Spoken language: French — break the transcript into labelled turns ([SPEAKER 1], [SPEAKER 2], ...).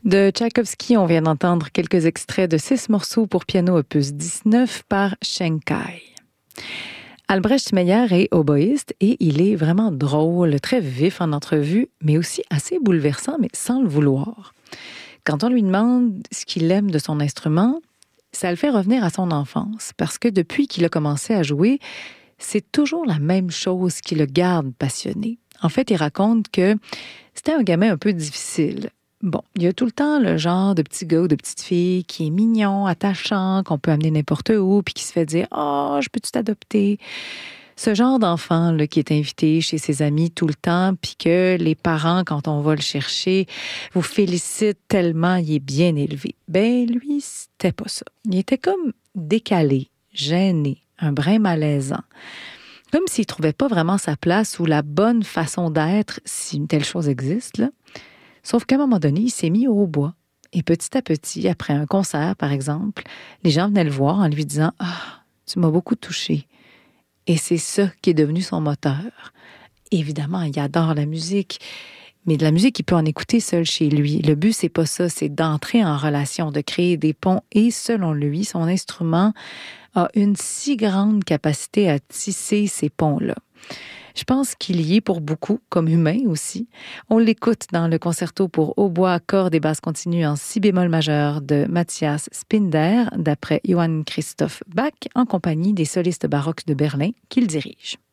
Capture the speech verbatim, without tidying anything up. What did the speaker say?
[SPEAKER 1] De Tchaïkovski, on vient d'entendre quelques extraits de six morceaux pour piano opus dix-neuf par Schenkai. Albrecht Meyer est oboïste et il est vraiment drôle, très vif en entrevue, mais aussi assez bouleversant, mais sans le vouloir. Quand on lui demande ce qu'il aime de son instrument, ça le fait revenir à son enfance, parce que depuis qu'il a commencé à jouer, c'est toujours la même chose qui le garde passionné. En fait, il raconte que c'était un gamin un peu difficile. Bon, il y a tout le temps le genre de petit gars ou de petite fille qui est mignon, attachant, qu'on peut amener n'importe où, puis qui se fait dire « Oh, je peux-tu t'adopter? » Ce genre d'enfant là, qui est invité chez ses amis tout le temps, puis que les parents, quand on va le chercher, vous félicitent tellement il est bien élevé. Ben lui, c'était pas ça. Il était comme décalé, gêné, un brin malaisant. Comme s'il trouvait pas vraiment sa place ou la bonne façon d'être, si une telle chose existe, là. Sauf qu'à un moment donné, il s'est mis au hautbois. Et petit à petit, après un concert, par exemple, les gens venaient le voir en lui disant « Ah, tu m'as beaucoup touché. » Et c'est ça qui est devenu son moteur. Évidemment, il adore la musique, mais de la musique, il peut en écouter seul chez lui. Le but, c'est pas ça, c'est d'entrer en relation, de créer des ponts. Et selon lui, son instrument a une si grande capacité à tisser ces ponts-là. Je pense qu'il y est pour beaucoup, comme humain aussi. On l'écoute dans le concerto pour hautbois, cordes et basses continues en si bémol majeur de Matthias Spinder, d'après Johann Christoph Bach, en compagnie des solistes baroques de Berlin qu'il dirige.